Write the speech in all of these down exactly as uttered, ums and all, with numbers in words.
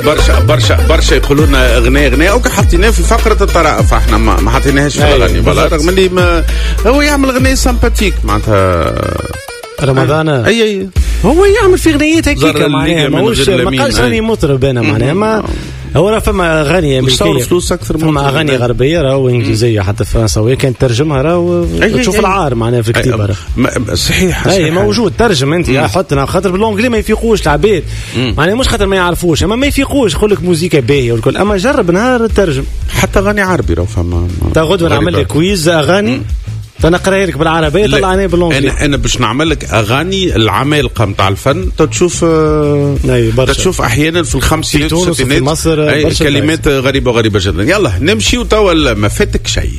برشا برشا برشا يقولون اغنيه اغنيه او حطيناه في فقره الطرائف، احنا ما, ما حطيناهاش في الاغاني رغم اللي ما هو يعمل اغنيه سامباتيك معناتها رمضان. اي اي هو يعمل في اغنيات هكيك معناها ماهوش ما قالش راني مطرب انا معناها ما هو راه فما اغاني امريكيه فلوس اكثر، فما اغاني غربيه راهو انجليزيه حتى فرنساويه كانت ترجمها راهو تشوف العار معناها في الكتيبه راه صحيح اي موجود ترجم انت حطنا خاطر باللونجلي ما يفيقوش العباد معناها مش خاطر ما يعرفوش اما ما يفيقوش يقول لك موزيكا باهيه والكل اما جرب نهار ترجم حتى اغاني عربي راهو فما تا غدوه نعمل لك كويز اغاني فنقرأ لك بالعربية طلعني باللونجلي. أنا أنا باش نعمل لك أغاني العمالقة متاع الفن تشوف تشوف أحيانا في الخمسينات والستينات مصر كلمات غريبة غريبة جدا. يلا نمشي وتوا ما فاتك شيء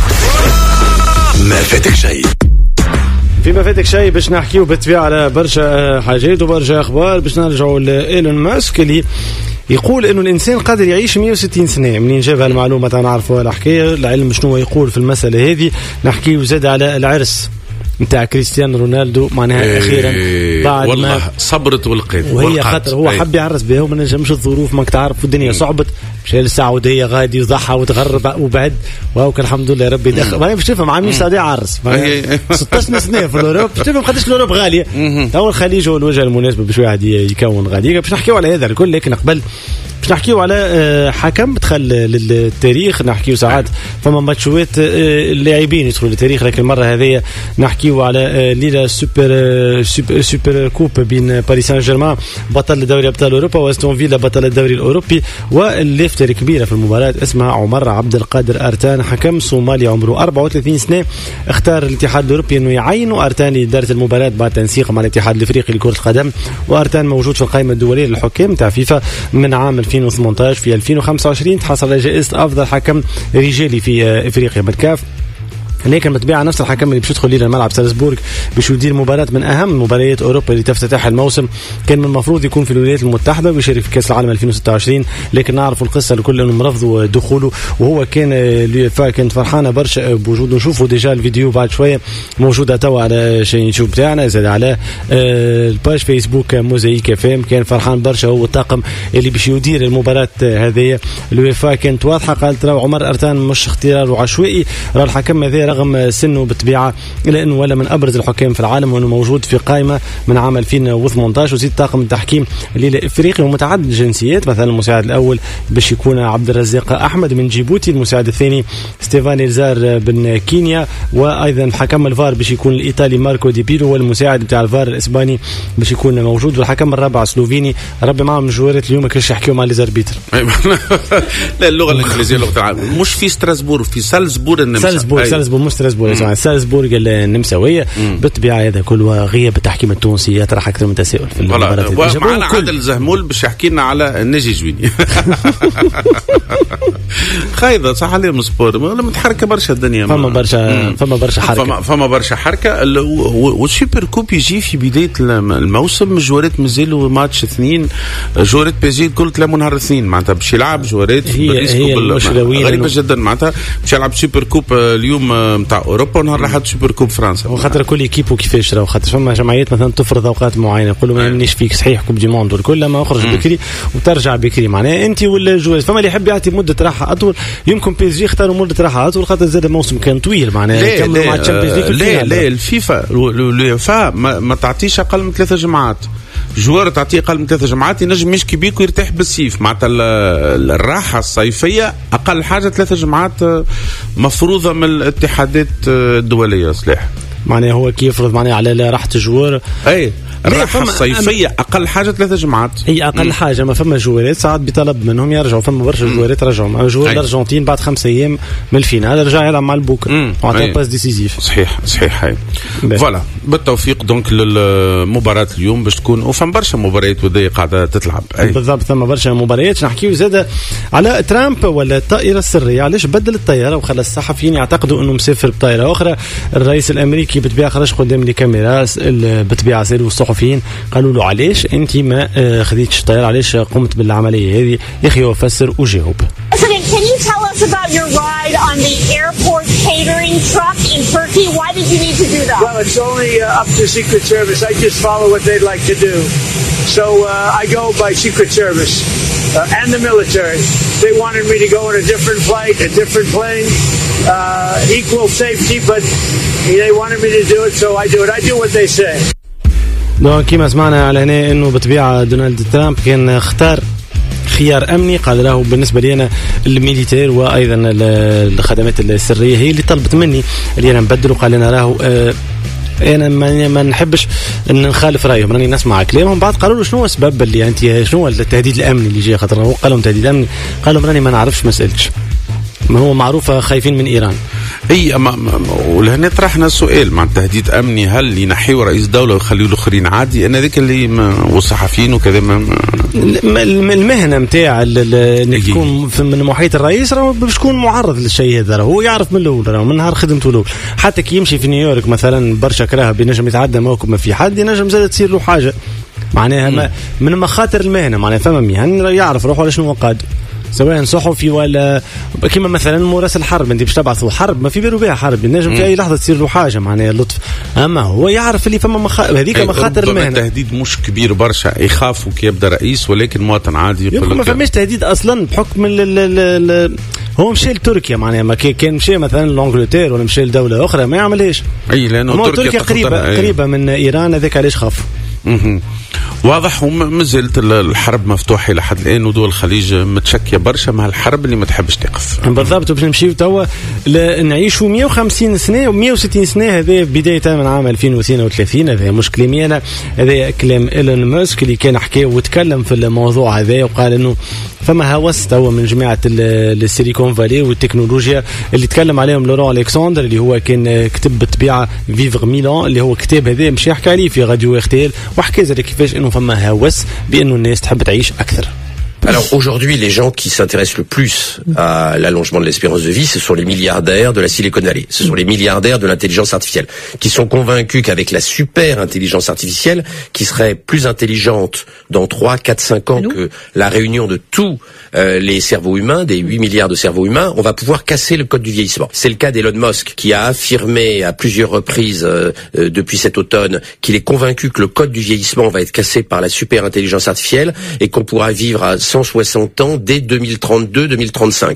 ما فاتك شيء في ما فاتك شيء باش نحكيو بالطبيعة على برشا حاجات وبرشا أخبار. باش نرجعوا لإيلون ماسك اللي يقول انه الانسان قادر يعيش مئة وستين سنه. منين جاب هالمعلومه نعرفوا الحكايه العلم شنو يقول في المساله هذه. نحكيو زاد على العرس نتاع كريستيانو رونالدو معناها إيه اخيرا بعد والله ما صبرت ولقيت وهي خاطر هو حب يعرس بها وما نجمش الظروف ماك تعرف الدنيا صعبت مشى للسعوديه غادي وضحى وتغرب وبعد وهاك الحمد لله ربي دخل. ما باش تفهم عامل سعودي عرس ستة عشر سنه في الاوروب باش تفهم قداش الاوروب غاليه. هو الخليج هو الوجه المناسب باش واحد يكون غادي. باش نحكيو على هذا الكل لكن قبل باش نحكيو على حكم دخل للتاريخ. نحكيو ساعات فما ماتشوات اللاعبين يدخلوا للتاريخ لكن المره هذه نحكيو على ليلا سوبر سوبر كوب بين باريس سان جيرمان بطل دوري ابطال اوروبا واستون فيلا بطل الدوري الاوروبي. واللفتة الكبيره في المباراه اسمها عمر عبد القادر ارتان حكم صومالي عمره أربعة وثلاثين سنه. اختار الاتحاد الاوروبي انه يعينوا ارتان لاداره المباراه بعد تنسيق مع الاتحاد الافريقي لكره القدم. وارتان موجود في القائمه الدوليه للحكام تاع فيفا من عام ألفين وثمانية عشر. في ألفين وخمسة وعشرين تحصل على جائزة أفضل حكم رجالي في إفريقيا بالكاف. لكن بالطبيعه نفس الحكم اللي باش يدخل ليله الملعب سالزبورغ باش يدير مباراه من اهم مباريات اوروبا اللي تفتتح الموسم. كان من المفروض يكون في الولايات المتحده ويشارك في كاس العالم ألفين وستة وعشرين لكن نعرفوا القصه الكل انهم رفضوا دخوله. وهو كان اليوفا كانت فرحانه برشا بوجوده. نشوفوا ديجا الفيديو بعد شويه موجوده توا على شي يوتيوب بتاعنا زاد على الباج فيسبوك موزايك اف ام. كان فرحان برشا هو الطاقم اللي باش يدير المباراه هذه. اليوفا كانت واضحه قالت راه عمر ارتان مش اختيار عشوائي راه الحكم هذا رغم سنه بالطبيعه الا انه ولا من ابرز الحكام في العالم وانه موجود في قائمه من عام ألفين وثمانية عشر. وزيد طاقم التحكيم اللي افريقي ومتعدد الجنسيات مثلا المساعد الاول باش يكون عبد الرزاق احمد من جيبوتي. المساعد الثاني ستيفان إلزار بن كينيا. وايضا حكم الفار باش يكون الايطالي ماركو دي بيرو. والمساعد بتاع الفار الاسباني باش يكون موجود. والحكم الرابع سلوفيني ربي معهم الجوارات اليوم كاش يحكيوا مع ليزاربيتر. لا اللغه الانجليزيه لغه العالم مش في ستراسبورغ في سالزبورغ النمسا. سالزبورغ سالزبورغ مش ستراسبورغ سالزبورغ النمساويه. بالطبيعه هذا كله غياب التحكيم التونسي يطرح اكثر من تساؤل في المباراه. ومعنا عادل زهمول باش يحكي لنا على النجي جويني. خايضه صح عليهم سبور ولا متحركه برشا الدنيا. فما برشا فما برشا حركه فما, فما برشا حركه. والسوبر كوب يجي في بدايه الموسم جوارات مازالوا ماتش اثنين جوارات بيجي كل تلاموا نهار اثنين معناتها باش يلعب جوارات غريبه جدا معناتها باش يلعب سوبر كوب اليوم نتاع اوروبا ونهار لحد سوبر كوب فرنسا. وخاطر كل ايكيب وكيفاش راه خاطر فما جمعيات مثلا تفرض اوقات معينه يقولوا ما يمنيش فيك صحيح كوب دي موند والكل ما اخرج بكري وترجع بكري معناها انت ولا الجواز. فما اللي يحب يعطي مده راحه اطول يمكن بي اس جي اختاروا مده راحه اطول خاطر زاد الموسم كان طويل معناها يكملوا مع الشامبيونز ليغ. لا لا الفيفا اليوفا ما, ما تعطيش اقل من ثلاثه جمعات. جوار تعطيه اقل من ثلاثه جمعات ينجم يشكي بيك ويرتاح بالسيف معناتها الراحه الصيفيه اقل حاجه ثلاثه جمعات مفروضه من الاتحادات الدوليه صلاح. معناها هو كيف يفرض معناها على راحه الجوار. اي الراحه الصيفيه أم... اقل حاجه ثلاثه جمعات هي اقل م. حاجه. ما فما جوارات ساعات بيطلب منهم يرجعوا. فما برشا جوارات رجعوا. جوار الارجنتين بعد خمسة ايام من الفينال رجع يلعب مع البوك وعطى باس ديسيزيف. صحيح صحيح هاي فوالا بالتوفيق دونك للمباراه اليوم باش تكون وفما برشا مباريات وديه قاعده تتلعب. بالضبط ثم برشا مباريات. نحكيو زاده على ترامب ولا الطائره السريه علاش بدل الطياره وخلى الصحفيين يعتقدوا انه مسافر بطائره اخرى. الرئيس الامريكي بالطبيعه خرج قدام الكاميرا بالطبيعه سالوا الصحفيين قالوا له علاش انت ما خديتش الطياره علاش قمت بالعمليه هذه يا اخي وفسر وجاوب. President, can you tell us about your ride on the airport catering truck in Turkey? Why did you need to do that? Well, it's only uh, up to Secret Service. I just follow what they'd like to do. So uh, I go by Secret Service. uh, and the military. They wanted me to go in a different flight, a different plane, uh, equal safety, but they wanted me to do it, so I do it. I do what they say. دونك كما سمعنا على هنا انه بطبيعه دونالد ترامب كان اختار خيار امني، قال له بالنسبه لي انا الميليتير وايضا الخدمات السريه هي اللي طلبت مني اللي انا نبدل، وقال انا راهو آه انا ما نحبش ان نخالف رايهم، راني نسمع كلامهم. بعد قالوا له شنو السبب اللي انت شنو التهديد الامني اللي جاي، خاطر هو قال لهم تهديد امني، قال لهم راني ما نعرفش ما سالتش، ما هو معروفه خايفين من ايران. هي ولهنا طرحنا السؤال مع التهديد امني، هل ينحيوا رئيس دوله ويخليوا الاخرين عادي؟ انا ذاك اللي والصحفيين وكذا المهنه نتاع انك تكون من محيط الرئيس راه باش تكون معرض للشيء هذا، هو يعرف من الاول، راه من نهار خدمته الاول. حتى كي يمشي في نيويورك مثلا برشا كراهه بينجم يتعدى موكب ما في حد، ينجم زاد تصير له حاجه معناها من مخاطر المهنه، معناها فما مهن يعرف روحه على شنو قاد، سواء صحفي ولا كما مثلا مراسل حرب، انت باش تبعثوا حرب ما في بالو بها حرب، النجم في اي لحظه تصير له حاجه معناها لطف، اما هو يعرف اللي فما مخ... هذيك مخاطر المهنه. التهديد مش كبير برشا، يخافوا كي يبدا رئيس، ولكن مواطن عادي يقول لك ما فماش تهديد اصلا بحكم ال ال ال هو مشى لتركيا معناها، ما كان مشى مثلا لانجلتير ولا مشى لدوله اخرى ما يعملهاش، اي لانه تركيا, تركيا قريبه أي. قريبه من ايران، هذاك علاش خافوا. واضح. وما زالت الحرب مفتوحه لحد الان، ودول الخليج متشكيه برشا مع الحرب اللي ما تحبش تقف. بالضبط. باش نمشيو توا نعيشوا مية وخمسين سنه ومية وستين سنه، هذا بدايه من عام ألفين واثنين وثلاثين. هذا مش كلامي انا، هذا كلام إيلون ماسك اللي كان حكى وتكلم في الموضوع هذا، وقال انه فما هوس توا من جماعه السيليكون فالي والتكنولوجيا اللي تكلم عليهم لورون الكسندر، اللي هو كان كتب بالطبيعه فيفغ ميلان، اللي هو كتاب هذا مش يحكي عليه في راديو اختيل، وحكى زاد كيفاش انه فما هوس بانه الناس تحب تعيش اكثر. Alors aujourd'hui, les gens qui s'intéressent le plus à l'allongement de l'espérance de vie, ce sont les milliardaires de la Silicon Valley. Ce sont les milliardaires de l'intelligence artificielle qui sont convaincus qu'avec la super intelligence artificielle, qui serait plus intelligente dans trois, quatre, cinq ans que la réunion de tous euh, les cerveaux humains, des huit milliards de cerveaux humains, on va pouvoir casser le code du vieillissement. C'est le cas d'Elon Musk qui a affirmé à plusieurs reprises euh, euh, depuis cet automne qu'il est convaincu que le code du vieillissement va être cassé par la super intelligence artificielle et qu'on pourra vivre à cent soixante ans dès deux mille trente-deux deux mille trente-cinq.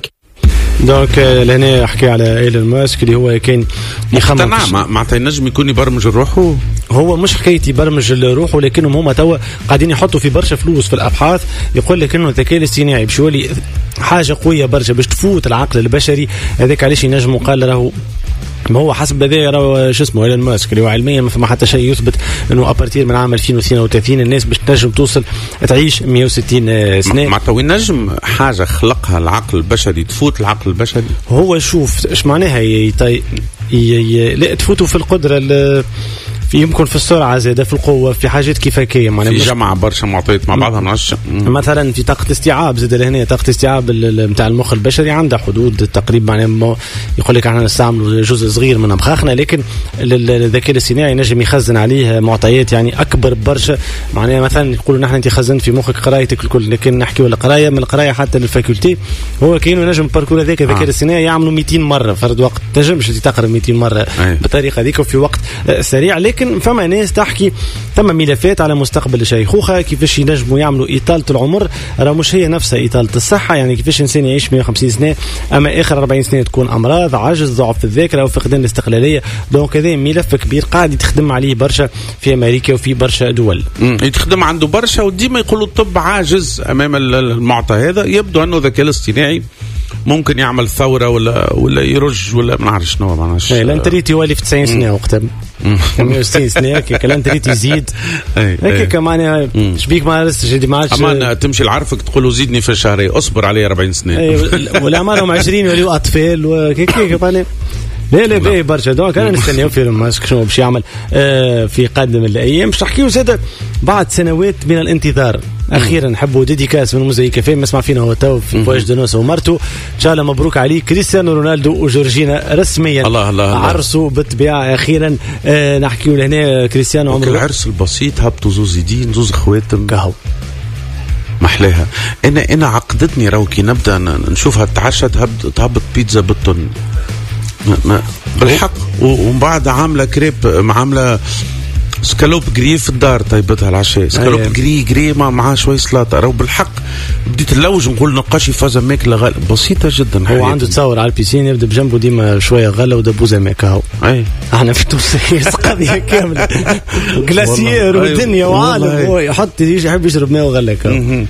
دونك لهنا احكي على ايلون ماسك اللي هو كان يخمم معناتها ينجم يكون يبرمج روحه. هو مش حكايه يبرمج روحه، لكنهم هما توا قاعدين يحطوا في برشا فلوس في الابحاث، يقول لك انه الذكاء الاصطناعي باش يولي حاجه قويه برشا باش تفوت العقل البشري. هذاك علاش ينجموا قال راهو ما هو حسب هذا راهو شو اسمه ايلون ماسك اللي هو علميا ما فما حتى شيء يثبت انه ابارتير من عام ألفين واثنين وثلاثين الناس باش تنجم توصل تعيش مية وستين سنه. معناتها وين نجم حاجه خلقها العقل البشري تفوت العقل البشري؟ هو شوف ايش معناها يطي... ي... لا تفوتوا في القدره ال... في يمكن في السرعه زاده في القوه في حاجات كيف هكايا في جمع برشا معطيات مع بعضها منعش. مثلا في طاقه الاستيعاب زاد لهنا طاقه الاستيعاب نتاع المخ البشري عندها حدود تقريبا، يعني يقول لك احنا نستعملوا جزء صغير من مخاخنا، لكن الذكاء الاصطناعي نجم يخزن عليه معطيات يعني اكبر برشا. معناها مثلا يقولوا نحن انت خزنت في مخك قرايتك الكل، لكن نحكي ولا قرايه من القرايه حتى للفاكولتي، هو كاينه نجم باركور هذاك الذكاء الاصطناعي يعملوا مئتين مره فرد وقت، تنجمش تقرا مئتين مره بالطريقه هذيك وفي وقت سريع. لكن فما ناس تحكي ثم ملفات على مستقبل الشيخوخه، كيفاش ينجموا يعملوا اطاله العمر، راه مش هي نفسها اطاله الصحه، يعني كيفاش انسان يعيش مية وخمسين سنه اما اخر أربعين سنه تكون امراض، عجز، ضعف في الذاكره وفقدان الاستقلاليه. دونك هذا ملف كبير قاعد يتخدم عليه برشا في امريكا وفي برشا دول. يتخدم عنده برشا، وديما يقولوا الطب عاجز امام المعطى هذا. يبدو انه الذكاء الاصطناعي ممكن يعمل ثوره ولا ولا يرج ولا ما نعرفش شنو، ما نعرفش. لا انت ريت يولي في تسعين سنه وقتها مية وستين سنه هكاك، لا انت ريت يزيد هكاك كمان. شبيك ما لسه جدي ما عادش اما تمشي لعرفك تقول له زيدني في شهرين اصبر علي أربعين سنه ولا عمرهم عشرين يوليوا اطفال وهيك كمان. لا لا باهي برشا. دونك انا نستناو في ماسك شنو باش يعمل آه في قادم الايام. باش نحكيو زاد بعد سنوات من الانتظار اخيرا نحبوا ديديكاس من موزايك كافيه مسمع فينا هو تو في فواج دونوس ومرته ان شاء الله مبروك عليه كريستيانو رونالدو وجورجينا رسميا الله الله عرسوا بالطبيعه اخيرا. آه نحكيو لهنا كريستيانو عمره العرس البسيط هبطوا زوز زيدين زوز خواتم كهو محلاها. انا انا عقدتني راهو كي نبدا نشوفها تعشى تهبط بيتزا بالطن ما بالحق، ومن بعد عامله كريب عامله سكالوب جري في الدار طيبتها العشاء سكالوب أيه. جري جري مع معاه شوي سلطه راهو بالحق بديت نلوج نقول نقاشي فازا ماكله غالة بسيطه جدا. هو عنده تصور على البيسين يبدا بجنبه ديما شويه غله ودبوزه ماك اهو. اي احنا في تونس قضيه كامله جلاسيير والدنيا وعالم هو يحط يحب يشرب ماء وغله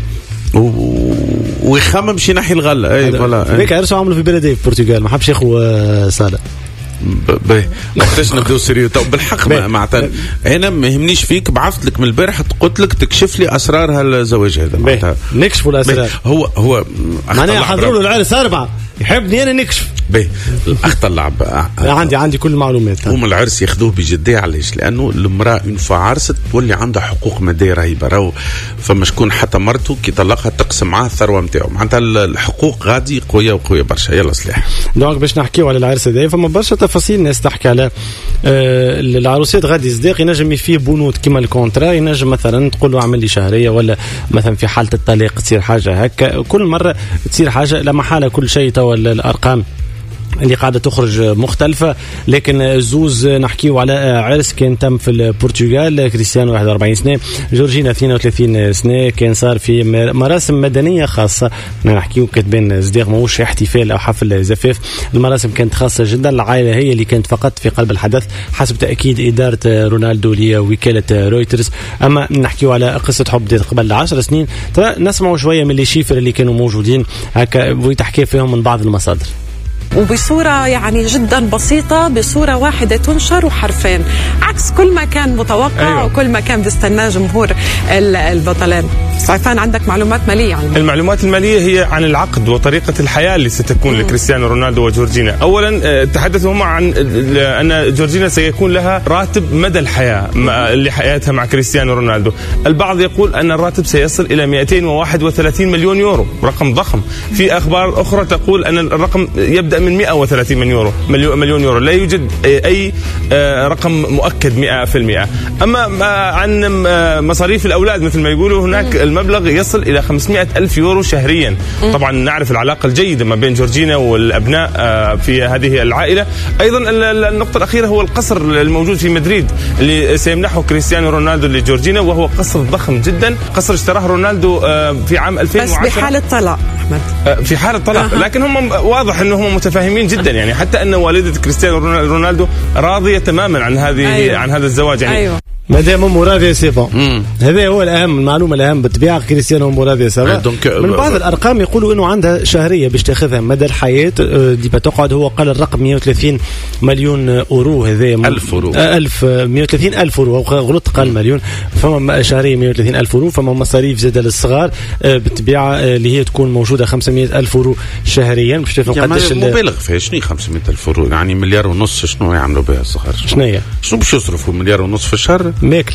ويخمم باش ينحي الغله. اي فوالا هيك عرسوا عملوا في بلديه في البرتغال ما حبش ياخذوا صاله باهي وقتاش نبداو سيريو تو بالحق معناتها انا ما يهمنيش فيك بعثت لك من البارح قلت لك تكشف لي اسرار هالزواج هذا معناتها نكشفوا الاسرار. هو هو معناها حضروا له العرس اربعه يحبني انا نكشف باهي الاخطر اللعب عندي عندي كل المعلومات. هم العرس ياخذوه بجديه علاش؟ لانه المراه اون فوا عرست تولي عندها حقوق ماديه رهيبه راهو فما شكون حتى مرته كي طلقها تقسم معاه الثروه نتاعو معناتها الحقوق غادي قويه وقويه برشا. يلا صليح دونك باش نحكيو على العرس هذا فما برشا تفاصيل الناس تحكي على آه العروسات غادي يصدق ينجم فيه بنود كما الكونترا ينجم مثلا تقول له اعمل لي شهريه ولا مثلا في حاله الطلاق تصير حاجه هكا كل مره تصير حاجه لا محاله كل شيء تو الارقام اللي قاعدة تخرج مختلفة لكن زوز نحكيو على عرس كان تم في البرتغال كريستيانو واحد وأربعين سنة جورجينا اثنين وثلاثين سنة كان صار في مراسم مدنية خاصة نحكيو كتبين صديق ماهوش احتفال أو حفل زفاف المراسم كانت خاصة جدا العائلة هي اللي كانت فقط في قلب الحدث حسب تأكيد إدارة رونالدو لوكالة رويترز. أما نحكيو على قصة حب قبل عشر سنين ترى نسمعوا شوية من اللي شيفر اللي كانوا موجودين هكا ويتحكي فيهم من بعض المصادر وبصورة يعني جدا بسيطة بصورة واحدة تنشر وحرفين عكس كل ما كان متوقع. أيوة. وكل ما كان بيستناه جمهور البطلين. سعفان عندك معلومات مالية عن الموضوع. المعلومات المالية هي عن العقد وطريقة الحياة اللي ستكون مم. لكريستيانو رونالدو وجورجينا. أولا تحدثوا هم عن أن جورجينا سيكون لها راتب مدى الحياة لحياتها مع كريستيانو رونالدو. البعض يقول أن الراتب سيصل إلى مئتين وواحد وثلاثين مليون يورو رقم ضخم. في أخبار أخرى تقول أن الرقم يبدأ من مئة وثلاثين مليون يورو مليون يورو لا يوجد أي رقم مؤكد مئة في المئة. أما عن مصاريف الأولاد مثل ما يقولوا هناك المبلغ يصل إلى خمسمائة ألف يورو شهريا. طبعا نعرف العلاقة الجيدة ما بين جورجينا والأبناء في هذه العائلة. أيضا النقطة الأخيرة هو القصر الموجود في مدريد اللي سيمنحه كريستيانو رونالدو لجورجينا وهو قصر ضخم جدا. قصر اشتراه رونالدو في عام ألفين وعشرة بس بحالة طلاق أحمد في حالة طلاق. أه. لكن هم واضح أنهم متفاهمين جدا يعني حتى أن والدة كريستيانو رونالدو راضية تماما عن هذه أيوة. عن هذا الزواج يعني أيوة. ما دام امه راضيه سي بون هذا هو الاهم المعلومه الاهم بالطبيعه كريستيانو امه راضيه سوا. من بعض الارقام يقولوا انه عندها شهريه باش تاخذها مدى الحياه دي بتقعد هو قال الرقم مئة وثلاثين مليون اورو هذا ألف اورو ألف مئة وثلاثين ألف اورو غلط قال مليون فما شهريه مئة وثلاثين ألف اورو فما مصاريف زاده للصغار بالطبيعه اللي هي تكون موجوده خمسمائة ألف اورو شهريا باش تفهم قداش مبالغ فيها. شنو خمسمائة ألف اورو يعني مليار ونص شنو يعملوا بها الصغار؟ شنو هي شنو باش يصرفوا مليار ونص في الشهر ماكل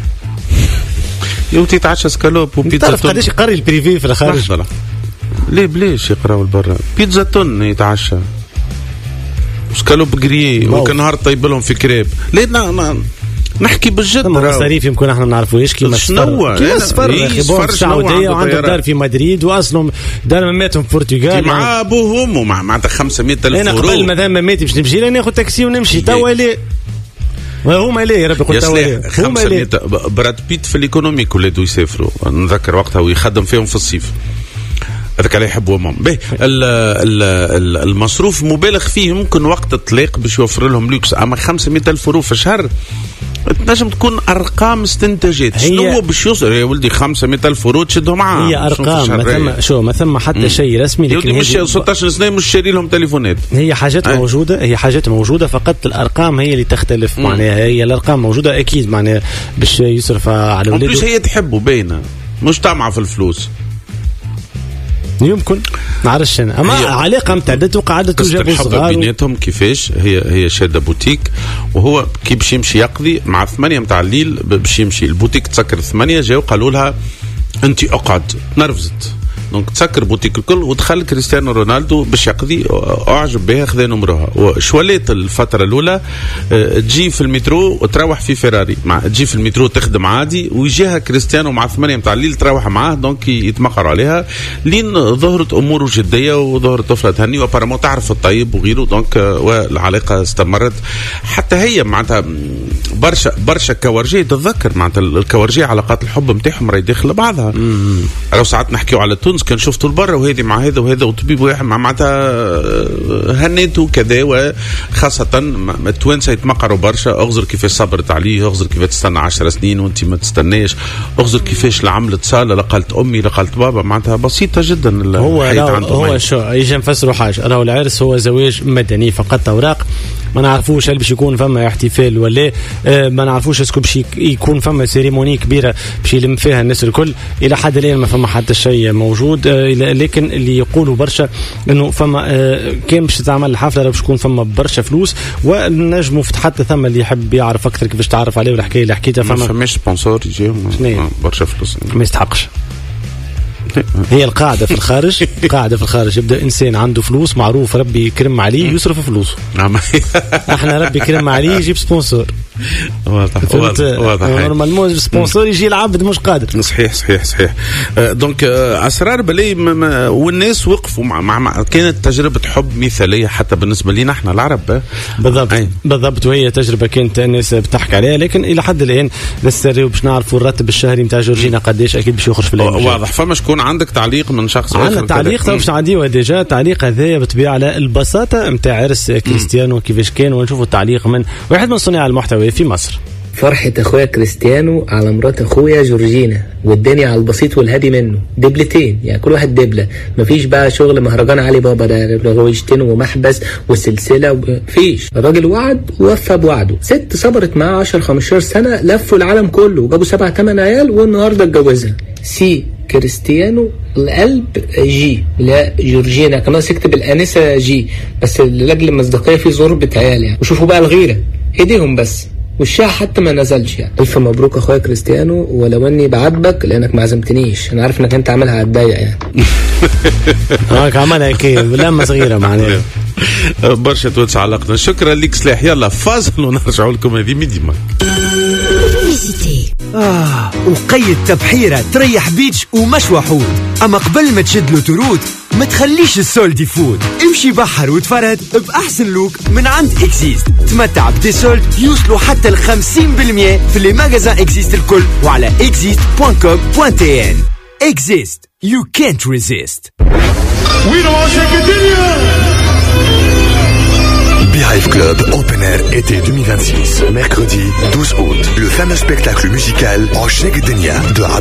يوتي تعشى سكالوب وبيتزا تعرف قداش يقري البريفي في الخارج ليه بليش يقراوا البرا بيتزا تون يتعشى سكالوب جري وكان نهار طيب لهم في كريب ليه نا نحكي بالجد مصاريف يمكن احنا ما نعرفوش كيما شنو كيما صفر خبار السعوديه وعنده دار في مدريد واصلهم دار ماماتهم في البرتغال مع ابوهم ومع معناتها خمسمائة ألف انا قبل ما ماماتي باش نمشي ناخذ تاكسي ونمشي توا ليه هما ليه يا ربي قلت ليه خمسمائة براد بيت في الايكونوميك ولادو يسافروا نذكر وقتها ويخدم فيهم في الصيف هذاك اللي يحبوا امهم به المصروف مبالغ فيه ممكن وقت الطلاق باش يوفر لهم لوكس اما خمسمائة ألف يورو في الشهر تنجم تكون ارقام استنتاجات شنو باش يوصل يا ولدي خمسمائة ألف يورو تشدهم معاه هي ارقام ما ثم شو ما ثم حتى شيء رسمي لكن مش ستة عشر سنه مش شاري لهم تليفونات هي حاجات أه. موجوده هي حاجات موجوده فقط الارقام هي اللي تختلف معناها هي الارقام موجوده اكيد معناها باش يصرف على اولاده مش هي تحبه باينه مش طامعه في الفلوس يمكن نعرفش انا اما علاقه امتدت وقعدت وجابوا صغار بيناتهم كيفاش هي هي شاده بوتيك وهو كي باش يمشي يقضي مع ثمانية متاع الليل باش يمشي البوتيك تسكر ثمانية جاو قالوا لها انت اقعد نرفزت دونك تسكر بوتيك الكل ودخل كريستيانو رونالدو باش يقضي اعجب بها خذا نمرها وشوليت الفتره الاولى تجي في المترو وتروح في فيراري مع تجي في المترو تخدم عادي ويجيها كريستيانو مع ثمانية متاع الليل تروح معاه دونك يتمقروا عليها لين ظهرت اموره جديه وظهرت طفله تهني وبارامون تعرف الطيب وغيره دونك والعلاقه استمرت حتى هي معناتها برشا برشا كورجي تتذكر معناتها الكورجي علاقات الحب نتاعهم راهي داخله بعضها. راهو ساعات نحكيو على تونس كان شفتوا البرة وهذه مع هذا وهذا وطبيب واحد معناتها هنيتو كذا، وخاصة التوانسة يتمقروا برشا. اغزر كيفاش صبرت عليه، اغزر كيفاش تستنى عشر سنين وانت ما تستناش، اغزر كيفاش لعملت صالة لقالت امي لقالت بابا، معناتها بسيطة جدا. هو هو شو يجي نفسروا حاجة، راهو العرس هو زواج مدني فقط اوراق، ما نعرفوش هل باش يكون فما احتفال ولا آه ما نعرفوش اسكو باش يكون فما سيريموني كبيره باش يلم فيها الناس الكل. الى حد الان ما فما حتى شيء موجود، آه لكن اللي يقولوا برشا انه فما آه كان باش تعمل الحفله باش تكون فما برشا فلوس، ونجموا حتى ثم اللي يحب يعرف اكثر كيفاش تعرف عليه والحكايه اللي حكيتها فما فماش سبونسور يجي برشا فلوس ما يستحقش. هي القاعدة في الخارج، قاعدة في الخارج يبدأ إنسان عنده فلوس معروف ربي يكرم عليه يصرف فلوسه. احنا ربي يكرم عليه يجيب سبونسور. واضح واضح. نورمالمون سبونسور يجي العبد مش قادر. صحيح صحيح صحيح. دونك أسرار بلي والناس وقفوا مع, مع كانت تجربة حب مثالية حتى بالنسبة لنا احنا العرب. بالضبط أي. بالضبط. وهي تجربة كانت الناس بتحكي عليها، لكن إلى حد الآن نستريو باش نعرفوا الراتب الشهري نتاع جورجينا قديش، أكيد باش يخرج في الأيام. واضح. فما شكون عندك تعليق من شخص آخر؟ عندنا تعليق باش نعديوه ديجا. التعليق هذايا بالطبيعة على البساطة نتاع عرس كريستيانو كيفاش كان، ونشوفوا التعليق من واحد من صناع المحتوى في مصر. فرحة اخويا كريستيانو على مرات اخويا جورجينا، والدنيا على البسيط والهادي منه، دبلتين يعني كل واحد دبلة، مفيش بقى شغل مهرجان علي بابا ده رغويشتين ومحبس وسلسلة مفيش. الراجل وعد ووفى بوعده. ست صبرت معاه عشر خمستاشر سنة، لفوا العالم كله وجابوا سبع تمن عيال والنهارده اتجوزها. سي كريستيانو القلب جي، لا جورجينا كان ناقص يكتب الانسه جي بس لاجل المصداقيه في ضربة عيال يعني. وشوفوا بقى الغيره ايديهم بس والشاه حتى ما نزلش يعني. الف مبروك اخويا كريستيانو، ولو اني بعاتبك لانك ما عزمتنيش، انا عارف انك انت عاملها على الضيق يعني. هاك عملها كي لما صغيره معناها. برشا توتش علاقتنا. شكرا لك سلاح. يلا فاصل ونرجعوا لكم هذه ميدي ماك. آه وقيد تبحيرة تريح بيتش ومشوى حوت، أما قبل ما تشد له ترود ما تخليش السولد يفوت. امشي بحر وتفرد بأحسن لوك من عند إكزيست. تمتع بدي سولد يوصلوا حتى الخمسين بالمية في اللي ماغازان إكزيست الكل وعلى إكزيست دوت كوم دوت إن. إكزيست you can't resist. We don't shake it. Beehive Club Open Air été deux mille vingt-six, mercredi douze août. Le fameux spectacle musical Rochek Denia de